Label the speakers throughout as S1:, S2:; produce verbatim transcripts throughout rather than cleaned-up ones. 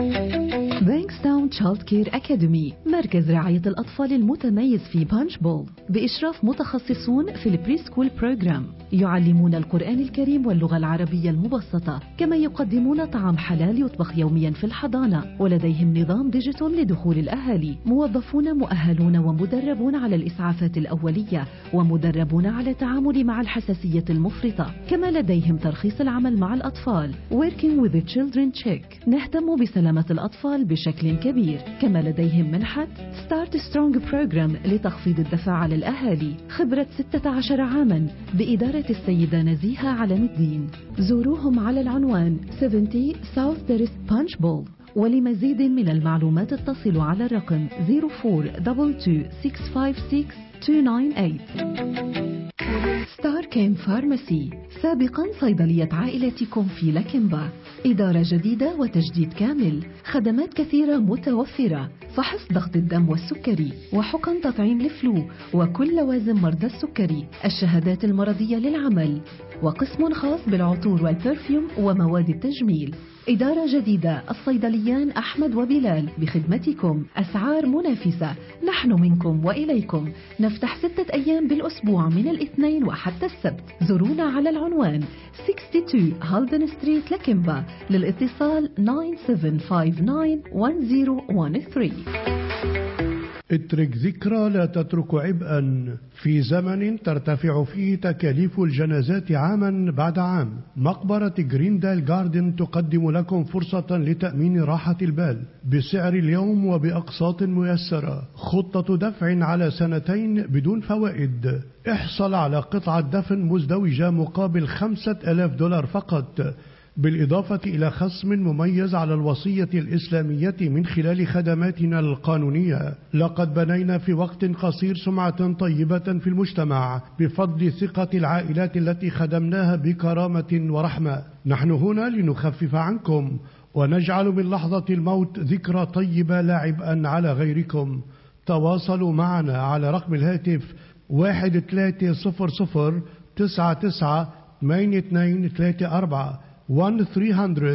S1: بانكستاون تشايلد كير أكاديمي، مركز رعاية الأطفال المتميز في بانش بول بإشراف متخصصون في البري سكول بروجرام، يعلمون القرآن الكريم واللغة العربية المبسطة، كما يقدمون طعام حلال يطبخ يوميا في الحضانة، ولديهم نظام ديجيتال لدخول الأهالي، موظفون مؤهلون ومدربون على الإسعافات الأولية، ومدربون على التعامل مع الحساسية المفرطة، كما لديهم ترخيص العمل مع الأطفال Working with the Children Check. نهتم بسلامة الأطفال بشكل كبير، كما لديهم منحة Start Strong Program لتخفيض الدفع على الأهالي، خبرة ستة عشر عاما بإدارة السيدة نزيهة علم الدين. زوروهم على العنوان سبعين South Terrace Punch Bowl، ولمزيد من المعلومات اتصلوا على الرقم صفر أربعة اثنين ستة خمسة ستة اثنين تسعة ثمانية. ستار كيم فارماسي، سابقا صيدلية عائلتكم في لكمبا، إدارة جديدة وتجديد كامل، خدمات كثيرة متوفرة، فحص ضغط الدم والسكري، وحقن تطعيم الفلو، وكل لوازم مرضى السكري، الشهادات المرضية للعمل، وقسم خاص بالعطور والبرفيوم ومواد التجميل. إدارة جديدة، الصيدليان أحمد وبلال بخدمتكم، أسعار منافسة، نحن منكم وإليكم، نفتح ستة أيام بالأسبوع من الاثنين وحتى السبت. زورونا على العنوان اثنين وستين هالدن ستريت لكمبا، للاتصال تسعة سبعة خمسة تسعة واحد صفر واحد ثلاثة.
S2: اترك ذكرى لا تترك عبئا. في زمن ترتفع فيه تكاليف الجنازات عاما بعد عام، مقبرة جريندال جاردن تقدم لكم فرصة لتأمين راحة البال بسعر اليوم وبأقساط ميسرة. خطة دفع على سنتين بدون فوائد. احصل على قطعة دفن مزدوجة مقابل خمسة آلاف دولار فقط، بالإضافة إلى خصم مميز على الوصية الإسلامية من خلال خدماتنا القانونية. لقد بنينا في وقت قصير سمعة طيبة في المجتمع بفضل ثقة العائلات التي خدمناها بكرامة ورحمة. نحن هنا لنخفف عنكم ونجعل من لحظة الموت ذكرى طيبة لا عبئا على غيركم. تواصلوا معنا على رقم الهاتف واحد ثلاثة صفر صفر تسعة تسعة ثمانية اثنين ثلاثة أربعة واحد ثلاثمئة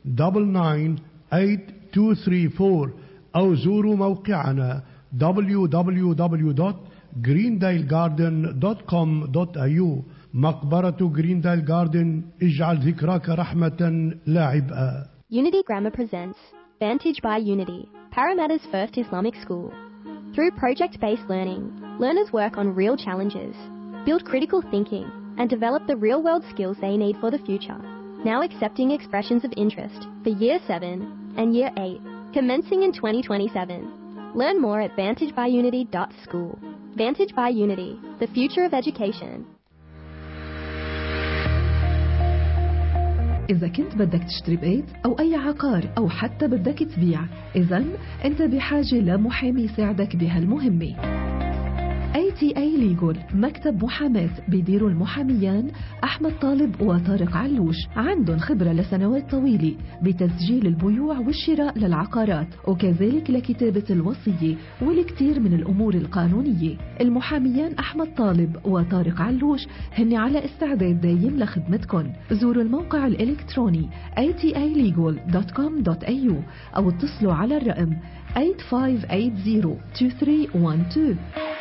S2: تسعة تسعة ثمانية اثنين ثلاثة أربعة، أو زوروا موقعنا دبليو دبليو دبليو دوت جريندايل جاردن دوت كوم دوت إيه يو. مقبرة جريندايل جاردن، اجعل ذكراك رحمة لا عبئا.
S3: Unity Grammar presents Vantage by Unity, Parramatta's first Islamic school. Through project-based learning, learners work on real challenges, build critical thinking, and develop the real-world skills they need for the future. Now accepting expressions of interest for Year seven and Year eight, commencing in twenty twenty-seven. Learn more at vantage by unity dot school. Vantage by Unity, the future of education.
S1: إذا كنت بدك تشتري بيت أو أي عقار أو حتى بدك تبيع، إذن أنت بحاجة لمحامي يساعدك بهالمهمة. إيه تي إيه Legal، مكتب محاماة بيديروا المحاميان أحمد طالب وطارق علوش، عندهم خبرة لسنوات طويلة بتسجيل البيوع والشراء للعقارات، وكذلك لكتابة الوصية والكثير من الأمور القانونية. المحاميان أحمد طالب وطارق علوش هن على استعداد دايم لخدمتكم. زوروا الموقع الإلكتروني إيه تي إيه ليجل دوت كوم دوت إيه يو أو اتصلوا على الرقم ثمانية خمسة ثمانية صفر اثنين ثلاثة واحد اثنين.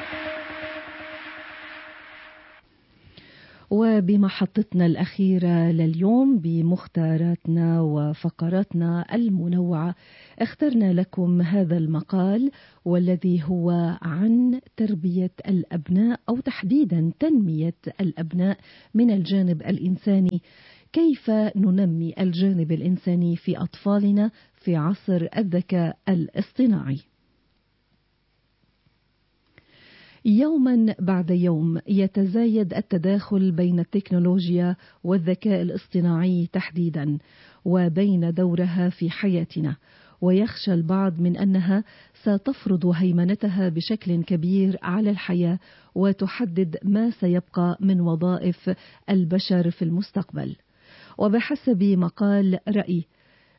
S1: وبمحطتنا الأخيرة لليوم بمختاراتنا وفقراتنا المنوعة، اخترنا لكم هذا المقال والذي هو عن تربية الأبناء أو تحديدا تنمية الأبناء من الجانب الإنساني. كيف ننمي الجانب الإنساني في أطفالنا في عصر الذكاء الاصطناعي؟ يوما بعد يوم يتزايد التداخل بين التكنولوجيا والذكاء الاصطناعي تحديدا وبين دورها في حياتنا، ويخشى البعض من أنها ستفرض هيمنتها بشكل كبير على الحياة وتحدد ما سيبقى من وظائف البشر في المستقبل. وبحسب مقال رأي،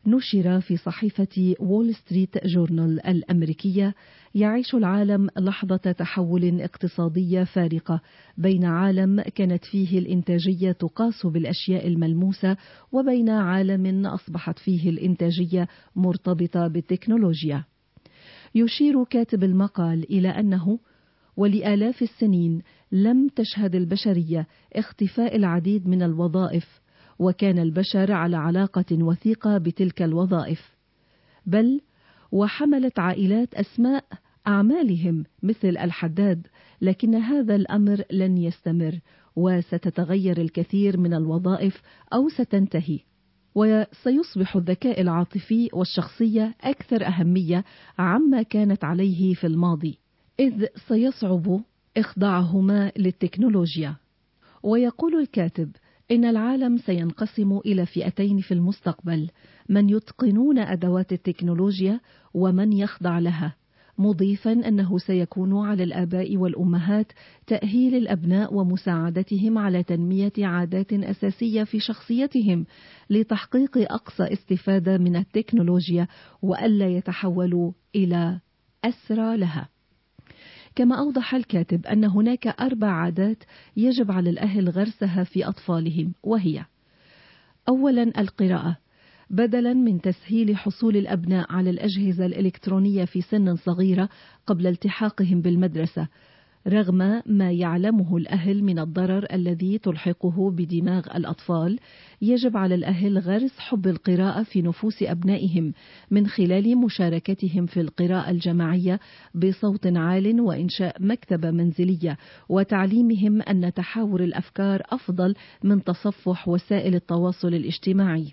S1: نشر في صحيفة وول ستريت جورنال الأمريكية: يعيش العالم لحظة تحول اقتصادية فارقة بين عالم كانت فيه الإنتاجية تقاس بالأشياء الملموسة وبين عالم أصبحت فيه الإنتاجية مرتبطة بالتكنولوجيا. يشير كاتب المقال إلى أنه ولآلاف السنين لم تشهد البشرية اختفاء العديد من الوظائف، وكان البشر على علاقة وثيقة بتلك الوظائف، بل وحملت عائلات أسماء أعمالهم مثل الحداد، لكن هذا الأمر لن يستمر، وستتغير الكثير من الوظائف أو ستنتهي، وسيصبح الذكاء العاطفي والشخصية أكثر أهمية عما كانت عليه في الماضي، إذ سيصعب إخضاعهما للتكنولوجيا. ويقول الكاتب إن العالم سينقسم إلى فئتين في المستقبل: من يتقنون أدوات التكنولوجيا ومن يخضع لها، مضيفا أنه سيكون على الآباء والأمهات تأهيل الأبناء ومساعدتهم على تنمية عادات أساسية في شخصيتهم لتحقيق أقصى استفادة من التكنولوجيا وألا يتحولوا إلى أسرى لها. كما أوضح الكاتب أن هناك أربع عادات يجب على الأهل غرسها في أطفالهم، وهي: أولا القراءة، بدلا من تسهيل حصول الأبناء على الأجهزة الإلكترونية في سن صغيرة قبل التحاقهم بالمدرسة، رغم ما يعلمه الأهل من الضرر الذي تلحقه بدماغ الأطفال، يجب على الأهل غرس حب القراءة في نفوس أبنائهم من خلال مشاركتهم في القراءة الجماعية بصوت عال وإنشاء مكتبة منزلية، وتعليمهم أن تحاور الأفكار أفضل من تصفح وسائل التواصل الاجتماعي.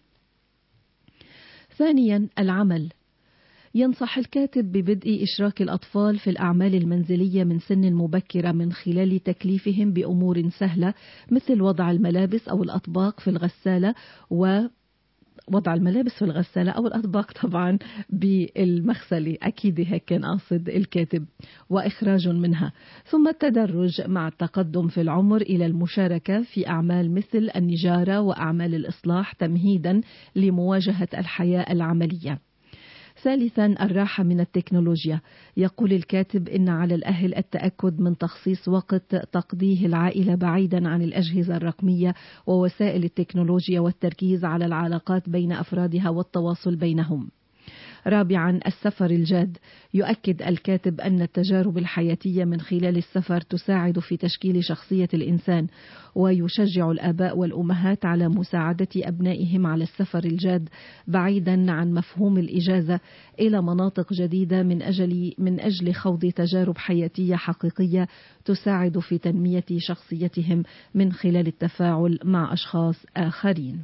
S1: ثانيا العمل، ينصح الكاتب ببدء إشراك الأطفال في الأعمال المنزلية من سن مبكرة من خلال تكليفهم بأمور سهلة مثل وضع الملابس أو الأطباق في الغسالة و وضع الملابس في الغسالة أو الأطباق طبعا بالمغسلة، أكيد هيك كان قاصد الكاتب، وإخراج منها، ثم التدرج مع التقدم في العمر إلى المشاركة في أعمال مثل النجارة وأعمال الإصلاح تمهيدا لمواجهة الحياة العملية. ثالثا الراحة من التكنولوجيا، يقول الكاتب إن على الأهل التأكد من تخصيص وقت تقضيه العائلة بعيدا عن الأجهزة الرقمية ووسائل التكنولوجيا والتركيز على العلاقات بين أفرادها والتواصل بينهم. رابعا السفر الجاد، يؤكد الكاتب أن التجارب الحياتية من خلال السفر تساعد في تشكيل شخصية الإنسان، ويشجع الآباء والأمهات على مساعدة أبنائهم على السفر الجاد بعيدا عن مفهوم الإجازة إلى مناطق جديدة من أجل من أجل خوض تجارب حياتية حقيقية تساعد في تنمية شخصيتهم من خلال التفاعل مع أشخاص آخرين.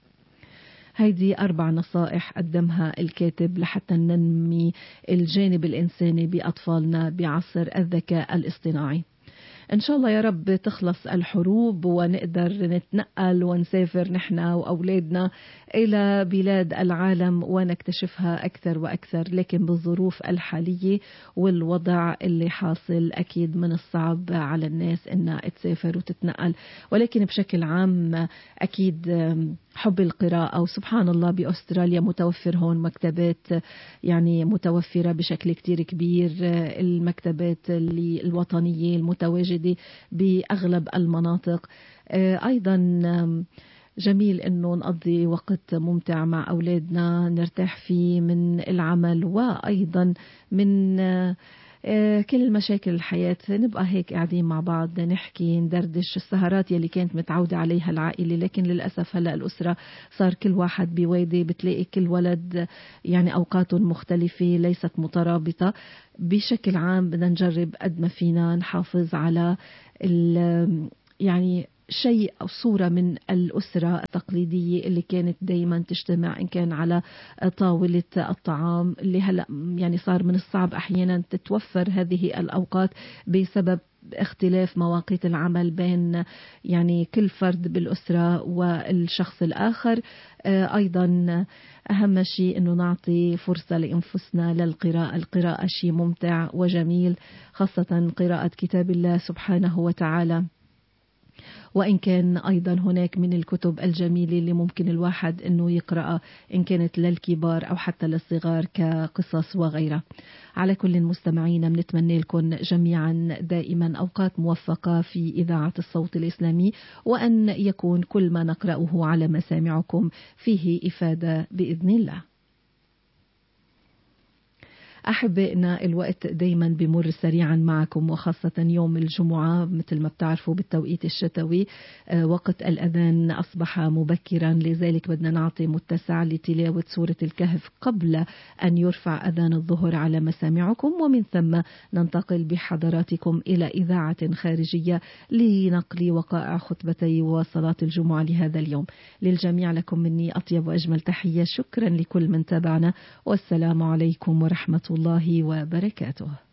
S1: هيدي أربع نصائح قدمها الكاتب لحتى ننمي الجانب الإنساني بأطفالنا بعصر الذكاء الاصطناعي. إن شاء الله يا رب تخلص الحروب ونقدر نتنقل ونسافر نحن وأولادنا إلى بلاد العالم ونكتشفها أكثر وأكثر، لكن بالظروف الحالية والوضع اللي حاصل أكيد من الصعب على الناس إنها تسافر وتتنقل، ولكن بشكل عام أكيد حب القراءة، وسبحان الله بأستراليا متوفر هون مكتبات يعني متوفرة بشكل كتير كبير، المكتبات اللي الوطنية المتواجدة بأغلب المناطق. أيضا جميل أنه نقضي وقت ممتع مع أولادنا نرتاح فيه من العمل وأيضا من كل مشاكل الحياة، نبقى هيك قاعدين مع بعض نحكي ندردش، السهرات يلي كانت متعودة عليها العائلة، لكن للأسف هلأ الأسرة صار كل واحد بوادي، بتلاقي كل ولد يعني أوقات مختلفة ليست مترابطة. بشكل عام بدنا نجرب قد ما فينا نحافظ على يعني شيء أو صورة من الأسرة التقليدية اللي كانت دايما تجتمع إن كان على طاولة الطعام، اللي هلأ يعني صار من الصعب أحيانا تتوفر هذه الأوقات بسبب اختلاف مواقيت العمل بين يعني كل فرد بالأسرة والشخص الآخر. أيضا أهم شيء أنه نعطي فرصة لأنفسنا للقراءة، القراءة شيء ممتع وجميل، خاصة قراءة كتاب الله سبحانه وتعالى. وإن كان أيضا هناك من الكتب الجميلة اللي ممكن الواحد أنه يقرأ إن كانت للكبار أو حتى للصغار كقصص وغيرها. على كل مستمعين بنتمنى لكم جميعا دائما أوقات موفقة في إذاعة الصوت الإسلامي، وأن يكون كل ما نقرأه على مسامعكم فيه إفادة بإذن الله. أحبائنا، الوقت دايما بمر سريعا معكم، وخاصة يوم الجمعة مثل ما بتعرفوا بالتوقيت الشتوي وقت الأذان أصبح مبكرا، لذلك بدنا نعطي متسع لتلاوة سورة الكهف قبل أن يرفع أذان الظهر على مسامعكم، ومن ثم ننتقل بحضراتكم إلى إذاعة خارجية لنقل وقائع خطبتي وصلاة الجمعة لهذا اليوم. للجميع لكم مني أطيب وأجمل تحية، شكرا لكل من تابعنا، والسلام عليكم ورحمة الله وبركاته.